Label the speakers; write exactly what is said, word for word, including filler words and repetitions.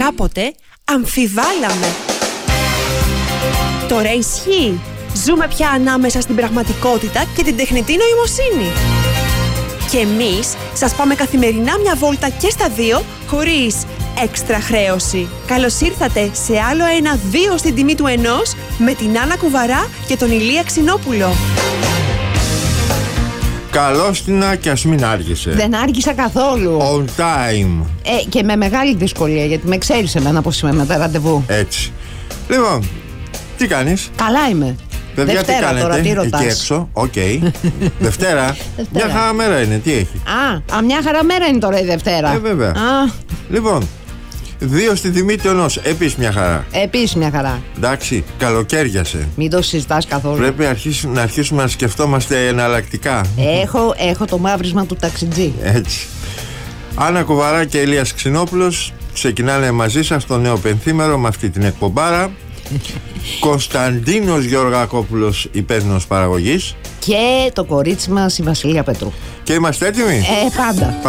Speaker 1: κάποτε αμφιβάλαμε. Τώρα ισχύει. Ζούμε πια ανάμεσα στην πραγματικότητα και την τεχνητή νοημοσύνη. Και εμείς σας πάμε καθημερινά μια βόλτα και στα δύο, χωρίς έξτρα χρέωση. Καλώς ήρθατε σε άλλο ένα δύο στην τιμή του ενός, με την Άννα Κουβαρά και τον Ηλία Ξινόπουλο.
Speaker 2: Καλώς την, και ας μην άργησε.
Speaker 3: Δεν άργησα καθόλου.
Speaker 2: On time.
Speaker 3: Ε, και με μεγάλη δυσκολία, γιατί με ξέρεις εμένα πως είμαι με τα ραντεβού.
Speaker 2: Έτσι. Λοιπόν, τι κάνεις?
Speaker 3: Καλά είμαι.
Speaker 2: Παιδιά,
Speaker 3: Δευτέρα
Speaker 2: τι κάνετε,
Speaker 3: τώρα, τι ρωτάς?
Speaker 2: εκεί έξω, οκ. Okay. Δευτέρα. Μια χαρά μέρα είναι, τι έχει?
Speaker 3: Α, α, μια χαρά μέρα είναι τώρα η Δευτέρα.
Speaker 2: Ε, βέβαια.
Speaker 3: Α.
Speaker 2: Λοιπόν, δύο στην τιμή του ενός, επίσης μια χαρά.
Speaker 3: Επίσης μια χαρά.
Speaker 2: Εντάξει, καλοκαίριασε.
Speaker 3: Μην το συζητάς καθόλου.
Speaker 2: Πρέπει αρχίσει, να αρχίσουμε να σκεφτόμαστε εναλλακτικά.
Speaker 3: Έχω, έχω το μαύρισμα του ταξιτζή.
Speaker 2: Έτσι. Άννα Κουβαρά και Ηλίας Ξινόπουλος ξεκινάνε μαζί σας το νέο πενθήμερο με αυτή την εκπομπάρα. Κωνσταντίνος Γεωργακόπουλος, υπεύθυνος παραγωγής,
Speaker 3: Και το κορίτσι μας η Βασιλεία Πετρού.
Speaker 2: και είμαστε έτοιμοι.
Speaker 3: Ε, πάντα.